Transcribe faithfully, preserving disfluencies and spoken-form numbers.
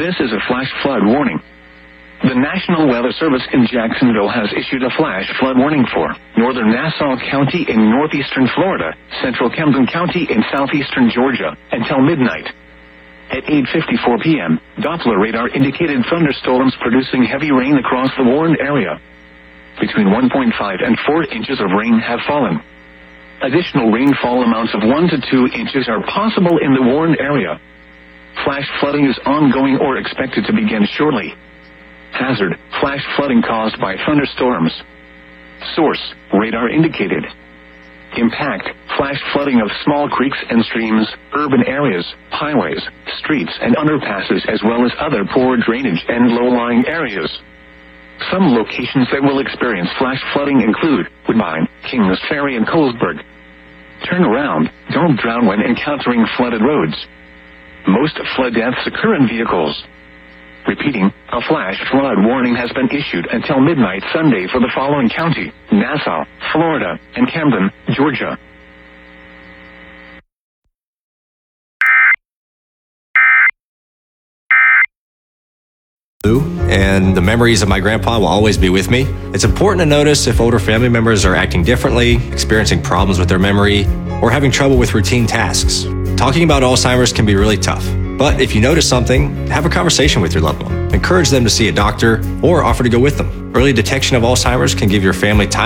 This is a flash flood warning. The National Weather Service in Jacksonville has issued a flash flood warning for northern Nassau County in northeastern Florida, central Camden County in southeastern Georgia, until midnight. At eight fifty-four p.m., Doppler radar indicated thunderstorms producing heavy rain across the warned area. Between one point five and four inches of rain have fallen. Additional rainfall amounts of one to two inches are possible in the warned area. Flash flooding is ongoing or expected to begin shortly. Hazard: flash flooding caused by thunderstorms. Source: radar indicated. Impact: flash flooding of small creeks and streams, urban areas, highways, streets and underpasses, as well as other poor drainage and low-lying areas. Some locations that will experience flash flooding include Woodbine, Kings Ferry and Colesburg. Turn around, don't drown when encountering flooded roads. Most flood deaths occur in vehicles. Repeating, a flash flood warning has been issued until midnight Sunday for the following county: Nassau, Florida, and Camden, Georgia. And the memories of my grandpa will always be with me. It's important to notice if older family members are acting differently, experiencing problems with their memory, or having trouble with routine tasks. Talking about Alzheimer's can be really tough, but if you notice something, have a conversation with your loved one. Encourage them to see a doctor or offer to go with them. Early detection of Alzheimer's can give your family time